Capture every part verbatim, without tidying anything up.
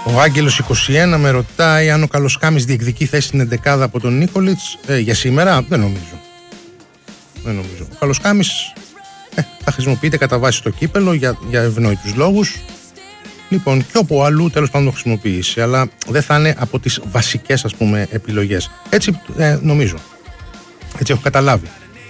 Ο Άγγελος είκοσι ένα με ρωτάει αν ο Καλοσκάμης διεκδικεί θέση στην εντεκάδα από τον Νίκολιτς. Ε, για σήμερα δεν νομίζω. Δεν νομίζω. Ο Καλοσκάμης ε, θα χρησιμοποιείται κατά βάση το κύπελο για, για ευνοϊκούς λόγους. Λοιπόν, και όπου αλλού τέλος πάντων το χρησιμοποιήσει, αλλά δεν θα είναι από τις βασικές, ας πούμε, επιλογές. Έτσι ε, νομίζω. Έτσι έχω καταλάβει.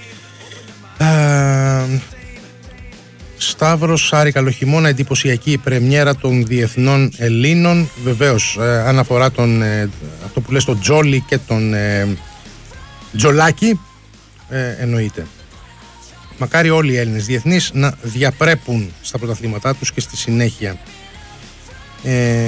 Ε, Σταύρος, Σάρη, καλοχειμώνα, εντυπωσιακή η πρεμιέρα των διεθνών Ελλήνων. Βεβαίως, ε, αν αφορά τον, ε, αυτό που λες τον Τζόλι και τον ε, Τζολάκη, ε, εννοείται. Μακάρι όλοι οι Έλληνες διεθνείς να διαπρέπουν στα πρωταθλήματά τους και στη συνέχεια. Ε,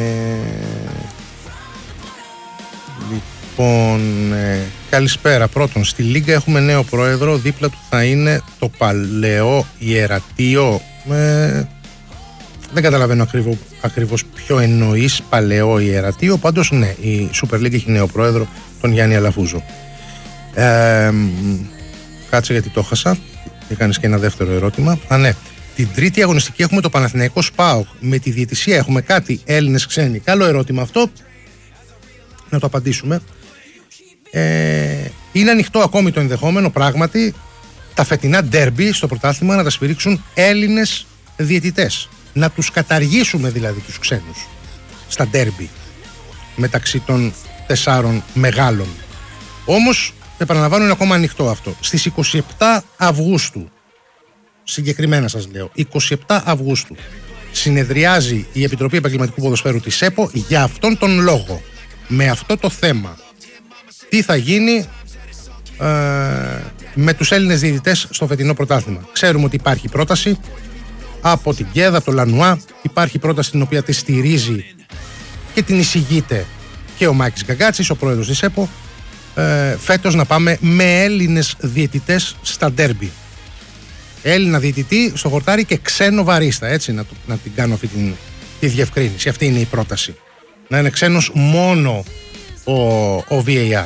λοιπόν, ε, καλησπέρα. Πρώτον, στη Λίγκα έχουμε νέο πρόεδρο. Δίπλα του θα είναι το παλαιό ιερατείο. Ε, δεν καταλαβαίνω ακριβώς, ακριβώς ποιο εννοείς παλαιό ιερατείο. Πάντως ναι, η Super League έχει νέο πρόεδρο, τον Γιάννη Αλαφούζο. ε, Κάτσε γιατί το χάσα. Έκανες και ένα δεύτερο ερώτημα. Α, ναι. Την τρίτη αγωνιστική έχουμε το Παναθηναϊκό ΣΠΑΟΚ. Με τη διαιτησία έχουμε κάτι, Έλληνες, ξένοι? Καλό ερώτημα αυτό. Να το απαντήσουμε. Ε, είναι ανοιχτό ακόμη το ενδεχόμενο πράγματι τα φετινά ντέρμπι στο πρωτάθλημα να τα σφυρίξουν Έλληνες διαιτητές. Να τους καταργήσουμε δηλαδή τους ξένους στα ντέρμπι μεταξύ των τεσσάρων μεγάλων. Όμως, επαναλαμβάνω, είναι ακόμα ανοιχτό αυτό. Στις είκοσι επτά Αυγούστου, συγκεκριμένα σας λέω, είκοσι επτά Αυγούστου, συνεδριάζει η Επιτροπή Επαγγελματικού Ποδοσφαίρου της ΕΠΟ για αυτόν τον λόγο, με αυτό το θέμα. Τι θα γίνει ε, με τους Έλληνες διαιτητές στο φετινό πρωτάθλημα. Ξέρουμε ότι υπάρχει πρόταση από την ΚΕΔ, από το Λανουά. Υπάρχει πρόταση την οποία τη στηρίζει και την εισηγείται και ο Μάκης Γκαγκάτσης, ο πρόεδρος της ΕΠΟ. Ε, φέτος να πάμε με Έλληνες διαιτητές στα ντέρμπι. Έλληνα διαιτητή στο χορτάρι και ξένο βαρίστα. Έτσι να, το, να την κάνω αυτή την, τη διευκρίνηση. Αυτή είναι η πρόταση. Να είναι ξένος μόνο ο, ο βι έι αρ.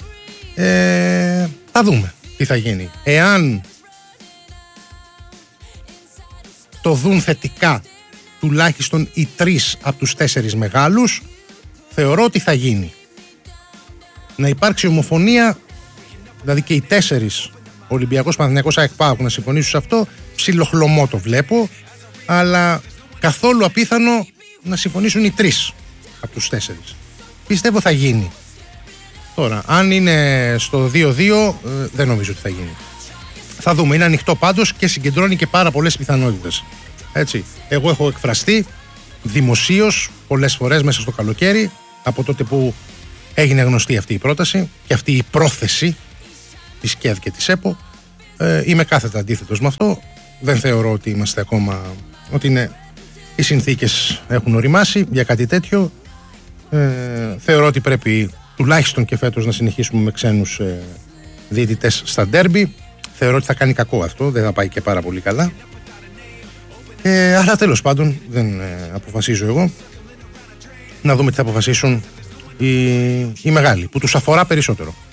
Ε, θα δούμε τι θα γίνει. Εάν το δουν θετικά τουλάχιστον οι τρεις από τους τέσσερις μεγάλους, θεωρώ ότι θα γίνει. Να υπάρξει ομοφωνία, δηλαδή και οι τέσσερις, Ολυμπιακός, Παναθηναϊκός, ΑΕΚ, ΠΑΟΚ, να συμφωνήσουν σε αυτό. Ψιλοχλωμό το βλέπω, αλλά καθόλου απίθανο να συμφωνήσουν οι τρεις από τους τέσσερις. Πιστεύω θα γίνει. Τώρα, αν είναι στο δύο δύο, δεν νομίζω ότι θα γίνει. Θα δούμε. Είναι ανοιχτό πάντως και συγκεντρώνει και πάρα πολλές πιθανότητες. Έτσι. Εγώ έχω εκφραστεί δημοσίως πολλές φορές μέσα στο καλοκαίρι, από τότε που έγινε γνωστή αυτή η πρόταση και αυτή η πρόθεση της ΚΕΔ και της ΕΠΟ. Ε, είμαι κάθετα αντίθετος με αυτό. Δεν θεωρώ ότι είμαστε ακόμα, ότι είναι, οι συνθήκες έχουν οριμάσει για κάτι τέτοιο. Ε, θεωρώ ότι πρέπει τουλάχιστον και φέτος να συνεχίσουμε με ξένους ε, διαιτητές στα ντέρμπι. Θεωρώ ότι θα κάνει κακό αυτό, δεν θα πάει και πάρα πολύ καλά. Ε, αλλά τέλος πάντων δεν ε, αποφασίζω εγώ. Να δούμε τι θα αποφασίσουν οι, οι μεγάλοι, που τους αφορά περισσότερο.